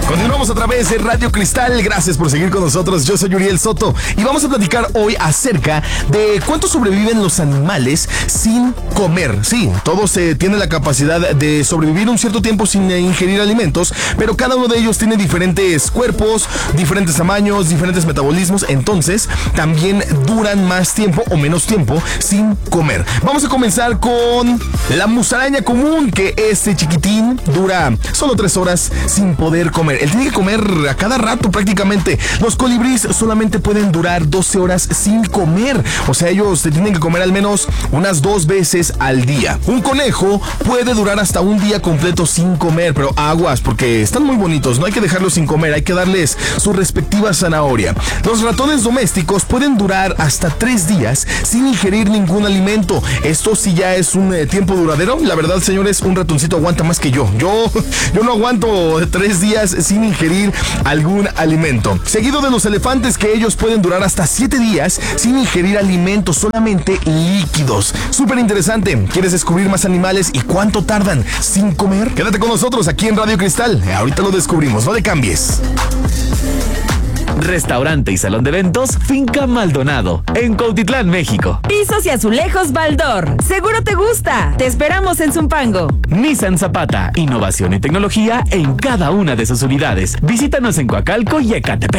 Continuamos a través de Radio Cristal. Gracias por seguir con nosotros. Yo soy Uriel Soto y vamos a platicar hoy acerca de cuánto sobreviven los animales sin comer. Sí, todos tienen la capacidad de sobrevivir un cierto tiempo sin ingerir alimentos, pero cada uno de ellos tiene diferentes cuerpos, diferentes tamaños, diferentes metabolismos, entonces también duran más tiempo o menos tiempo sin comer. Vamos a comenzar con la musaraña común, que este chiquitín dura solo 3 horas sin poder comer. Él tiene que comer a cada rato prácticamente. Los colibríes solamente pueden durar 12 horas sin comer. O sea, ellos tienen que comer al menos unas 2 veces al día. Un conejo puede durar hasta un día completo sin comer, pero aguas, porque están muy bonitos. No hay que dejarlos sin comer, hay que darles su respectiva zanahoria. Los ratones domésticos pueden durar hasta 3 días sin ingerir ningún alimento. Esto sí ya es un tiempo duradero. La verdad, señores, un ratoncito aguanta más que yo. Yo no aguanto 3 días sin ingerir algún alimento. Seguido de los elefantes, que ellos pueden durar hasta 7 días sin ingerir alimentos, solamente líquidos. Súper interesante. ¿Quieres descubrir más animales y cuánto tardan sin comer? Quédate con nosotros aquí en Radio Cristal. Ahorita lo descubrimos. No le cambies. Restaurante y salón de eventos Finca Maldonado, en Cuautitlán, México. Pisos y azulejos Baldor. Seguro te gusta. Te esperamos en Zumpango. Nissan Zapata, innovación y tecnología en cada una de sus unidades. Visítanos en Coacalco y Ecatepec.